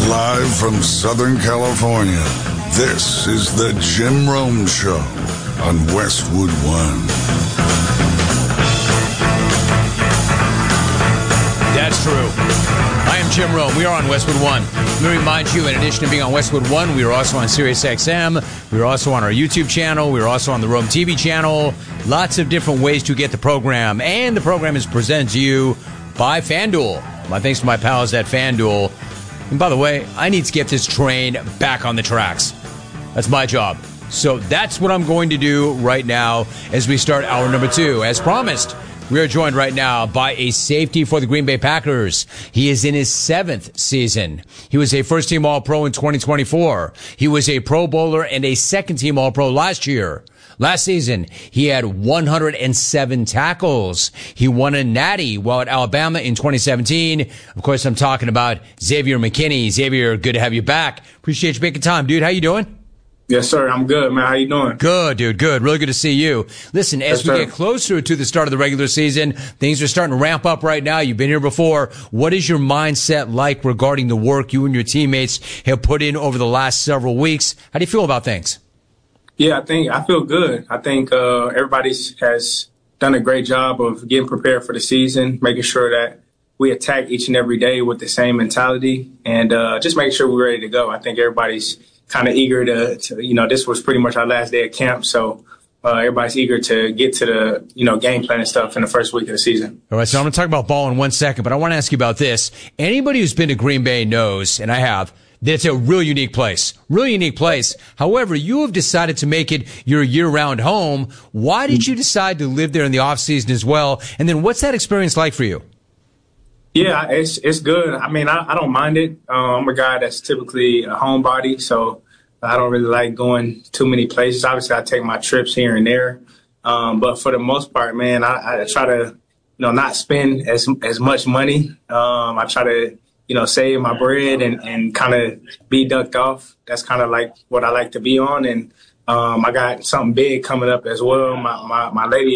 Live from Southern California, this is the Jim Rome Show on Westwood One. That's true. I am Jim Rome. We are on Westwood One. Let me remind you, in addition to being on Westwood One, we are also on Sirius XM. We are also on our YouTube channel. We are also on the Rome TV channel. Lots of different ways to get the program. And the program is presented to you by FanDuel. My thanks to my pals at FanDuel. And by the way, I need to get this train back on the tracks. That's my job. So that's what I'm going to do right now as we start hour number 2. As promised, we are joined right now by a safety for the Green Bay Packers. He is in his 7th season. He was a first-team All-Pro in 2024. He was a Pro Bowler and a second-team All-Pro last year. Last season, he had 107 tackles. He won a Natty while at Alabama in 2017. Of course, I'm talking about Xavier McKinney. Xavier, good to have you back. Appreciate you making time, dude. How you doing? Yes, sir. I'm good, man. How you doing? Good, dude. Good. Really good to see you. Listen, as we get closer to the start of the regular season, things are starting to ramp up right now. You've been here before. What is your mindset like regarding the work you and your teammates have put in over the last several weeks? How do you feel about things? Yeah, I feel good. I think everybody has done a great job of getting prepared for the season, making sure that we attack each and every day with the same mentality, and just making sure we're ready to go. I think everybody's kind of eager to, this was pretty much our last day of camp. So everybody's eager to get to the, game plan and stuff in the first week of the season. All right. So I'm going to talk about ball in 1 second, but I want to ask you about this. Anybody who's been to Green Bay knows, and I have, that it's a really unique place. Really unique place. However, you have decided to make it your year-round home. Why did you decide to live there in the off-season as well? And then what's that experience like for you? Yeah, it's good. I mean, I don't mind it. I'm a guy that's typically a homebody, so I don't really like going too many places. Obviously, I take my trips here and there. But for the most part, man, I try to, not spend as much money. I try to, save my bread and kind of be ducked off. That's kind of like what I like to be on. And I got something big coming up as well. My lady